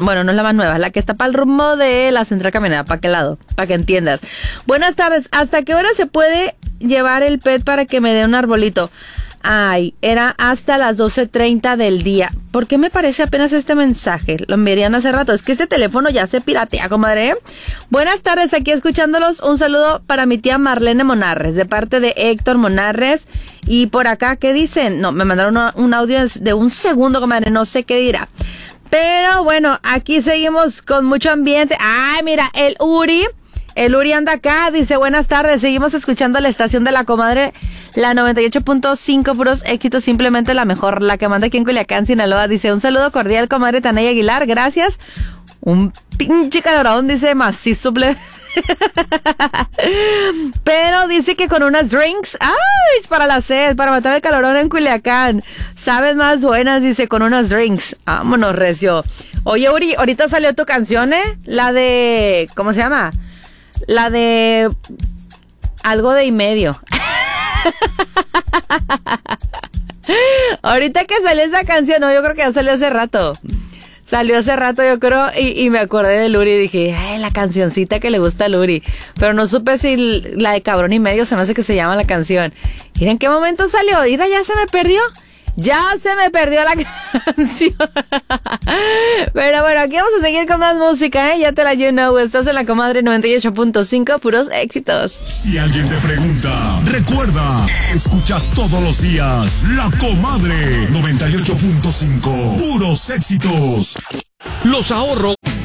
bueno, no es la más nueva, la que está para el rumbo de la central camionera, ¿para qué lado? Para que entiendas. Buenas tardes, ¿hasta qué hora se puede llevar el pet para que me dé un arbolito? Ay, era hasta las 12:30 del día. ¿Por qué me parece apenas este mensaje? Lo enviarían hace rato. Es que este teléfono ya se piratea, comadre. Buenas tardes, aquí escuchándolos. Un saludo para mi tía Marlene Monarres, de parte de Héctor Monarres. Y por acá, ¿qué dicen? No, me mandaron un audio de un segundo, comadre. No sé qué dirá. Pero bueno, aquí seguimos con mucho ambiente. Ay, mira, el Uri anda acá, dice, buenas tardes, seguimos escuchando la estación de la comadre, la 98.5, puros éxitos, simplemente la mejor, la que manda aquí en Culiacán, Sinaloa, dice, un saludo cordial, comadre Tanay Aguilar, gracias, un pinche caloradón, dice, macizo, pero dice que con unas drinks, ay, para la sed, para matar el calorón en Culiacán, sabes más buenas, dice, con unas drinks, vámonos, recio. Oye, Uri, ahorita salió tu canción, la de, ¿cómo se llama? La de algo de y medio. Ahorita que salió esa canción, no, yo creo que ya salió hace rato. Salió hace rato, yo creo, y me acordé de Luri y dije, ay, la cancioncita que le gusta a Luri. Pero no supe si la de cabrón y medio se me hace que se llama la canción. Mira, ¿en qué momento salió? Mira, ya se me perdió. Ya se me perdió la canción. Pero bueno, aquí vamos a seguir con más música, ¿eh? Ya te la you know. Estás en la comadre 98.5, puros éxitos. Si alguien te pregunta, recuerda, escuchas todos los días La Comadre 98.5, puros éxitos. Los ahorros